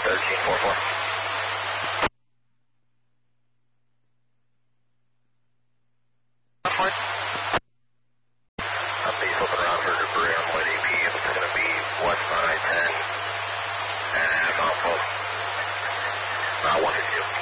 1344. Update's looking around for debris on White AP. It's going to be westbound I-10 and Mount Post. 152.